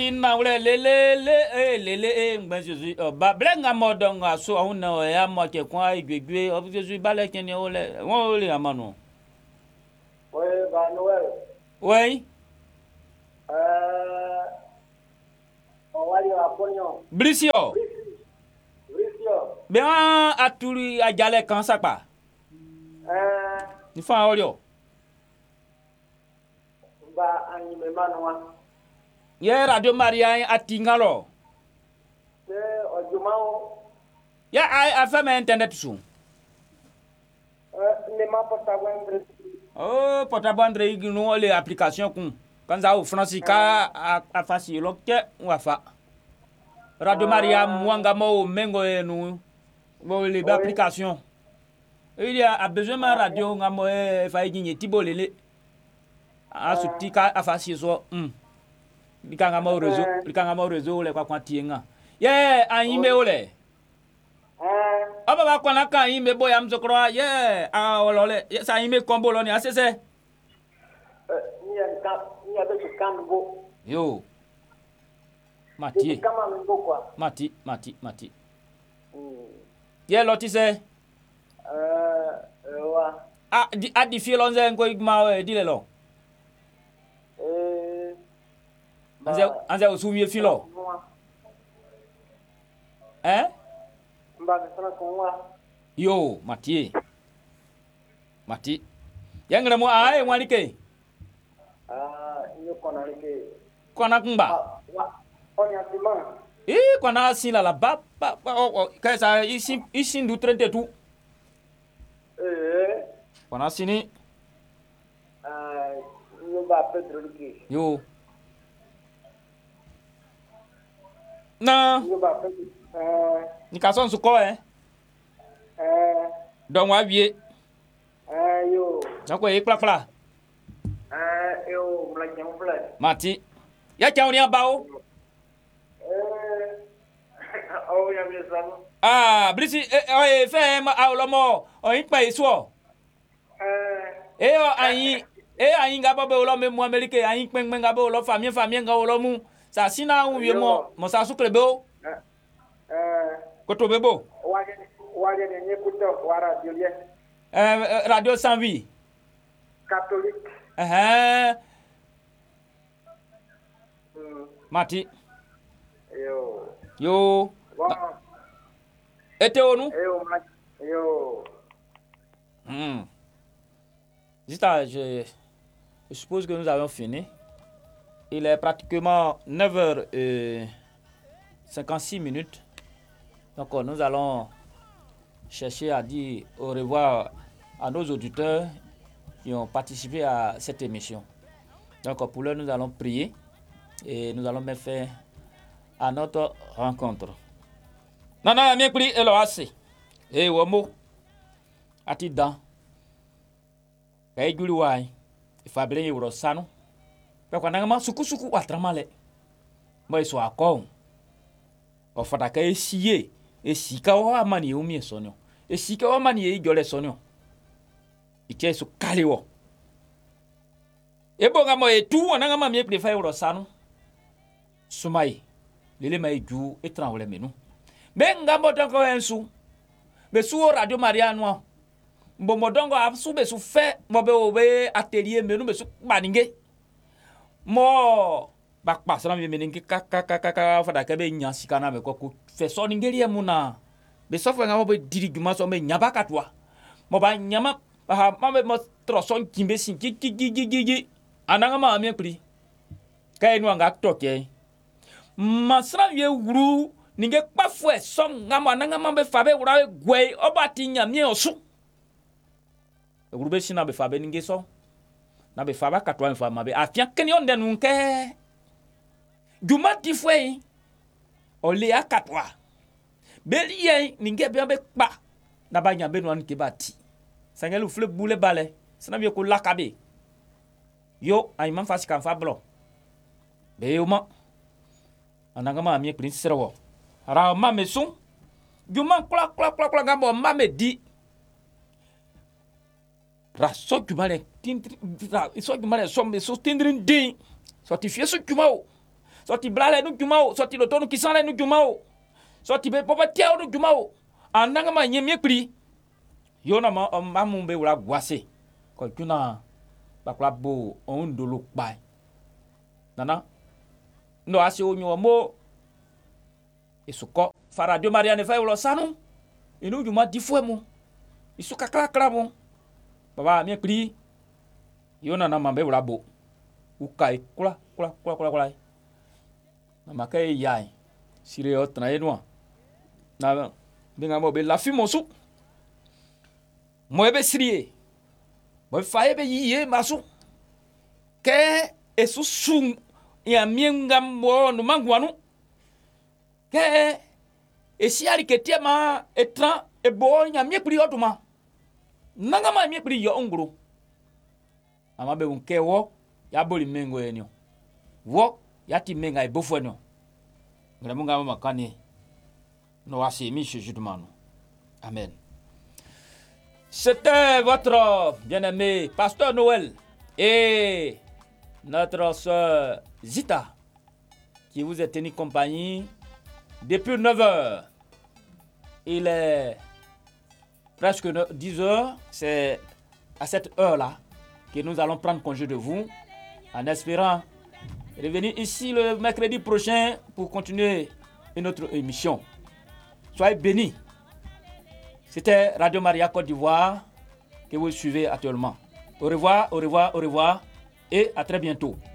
Ina ule lele ngbenzi ba blenga modonga so una ya mo ke kwa igwegwe objesu bale keni ole won ole amanu. Ouais, bah Noël. Oui. On va dire à Pognon. Brisio. Brisio. Be aturi ajale kan sapa. Ni fa olio. Ba anime manwa. Ye Radio Maria atingalo. Ojumao. Ya I fa me internet su. Ne ma portable Andre. Oh, portable Andre igno le application kun. Kanza o Francisca a facile ke wafa. Radio Maria mwanga mo mengo enu. Bo le application. Il a besoin de radio ngamo fa yinye tibolele. A sutika a facile so. Likanga mo réseau le kwa kwantienga. Ye anyime ole. Aba ba kwana kan yime boya mzokro ye a olole sa yime kombo lo ni asese. Ni a be kango. Yo. Mati. Kama mbo kwa. Mati. Ye loti se. Wa. A di filonze ngo igma dile lo. Anze usumie filo. Mba sana konwa. Yo, Mati. Yangre mo ai wanike. Nyo kona like. Kona kumba. Onya timang. Kona sila la ba kaisa isin du 32. Kona sini. Nyo ba Pedro like. Yo. Na. Nyo ba Pedro. Ni kason su ko Don wa wie. Yo. Na ko e kla. Yo, mla nyamfla. Mati. Ya chauni abao. Oh, ya mi Blisi fe ma awlomo o inpa iso. Ayin ga babe olo me mu Amerike ayin penpen ga be olo famie ga olo mu. Sa sina wu wie mo sa su klebe o. Koto bebo. Waje ne kuto wara radio. Radio Sanvi. Catholique. Mati. Yo. Ete onu? Yo. Je suppose que nous avons fini. Il est pratiquement 9h56. Donc nous allons chercher à dire au revoir à nos auditeurs qui ont participé à cette émission. Donc pour l'heure, nous allons prier et nous allons mettre fin à notre rencontre. Nana mi pri eloase. Womo. Ati dan. Kay gulu wai. Fabre yuro sanu. Pe kwa nanga suku watramale. Mo so akon. O fata ka esiye. Esika wa mani umi sonyo. Esika wa mani e jole sonyo. Ike su kaliwo. Ebo nga mo etu nanga ma mi pri fa yuro sanu. Sumai. Lele mai ju etranwole menu. Benga modongo ensu. Besu Radio Maria no. Mbo modongo afsu besu fe mobe obe atelier menu besu baninge. Mo bakpa sana mi meninge kaka fada ka be nyansi kana be ko fe so ningeli emuna. Be so fa ngamo be diriguma so me nyaba katwa. Mo ba nyama ha ma be mo troson kimbe sin gigi. Ananga ma mi pri. Kai no anga toke. Masra ye wuru ninge kpafue song ngama nanga mambe fabe urawe gwe obati nyamie osu urube sina be fabe ninge so na be faba katwa mfa mabe afia keni onde nunke juma tifwe ole akatwa belie ninge be kpa na banya be no nke bati sangelu fle bule bale sana be ko lakabe yo ay man fasi kan fa blo be yo ma ananga ma mi prince serwo ara mame sun juma kla gambo mame di ra so jumare tindri ra so jumare so me so tindrin din so ti fie so juma o Sorti blale nous jumao, sorti le tono qui s'en nous jumao. Sorti be papa tia nous jumao. Ananga ma nyemie pri. Yona ma mumbe wala gwase. Ko kuna bakla bo on dolo pai. Nana. No asi o nyo mo. Isuko fa radio Mariane fa wala sanu. Inu juma difwe mo. Isuka kla mo. Baba mi pri. Yona na mambe wala bo. Ukai kula. Na makai yai. Sire o tra enwa. Na benga mo be la fi monsu. Mo ebe srie. Mo fa ebe yiye masu. Ke esu sum ya mienga mo no mangwanu. Ke esiari ketia ma etra ebo nya mi pri otuma. Nanga ma mi pri yo ongro. Ama be unke wo ya boli mengo enyo. Wo ya ti menga ebofo enyo. Ngremunga makani. No asi mi judumano. Amen. C'était votre bien-aimé Pasteur Noël et notre sœur Zita qui vous a tenu compagnie depuis 9h. Il est presque 10h. C'est à cette heure-là que nous allons prendre congé de vous en espérant revenir ici le mercredi prochain pour continuer une autre émission. Soyez bénis. C'était Radio Maria Côte d'Ivoire que vous suivez actuellement. Au revoir et à très bientôt.